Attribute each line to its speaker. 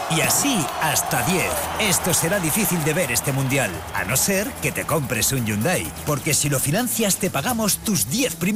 Speaker 1: Y así hasta 10. Esto será difícil de ver este mundial, a no ser que te compres un Hyundai. Porque si lo financias te pagamos tus 10 primeros